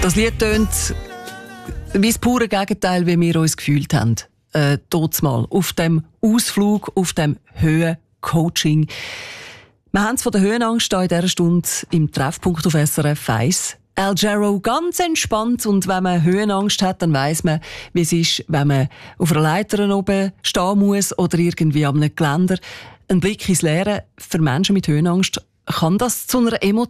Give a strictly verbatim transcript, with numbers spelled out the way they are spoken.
Das Lied tönt wie das pure Gegenteil, wie wir uns gefühlt haben. Äh, dort mal auf dem Ausflug, auf dem Höhencoaching. Wir haben es von der Höhenangst in dieser Stunde im Treffpunkt auf S R F eins. Al Jarreau ganz entspannt, und wenn man Höhenangst hat, dann weiss man, wie es ist, wenn man auf einer Leiter oben stehen muss oder irgendwie an einem Geländer. Ein Blick ins Leere. Für Menschen mit Höhenangst kann das zu einer Emotion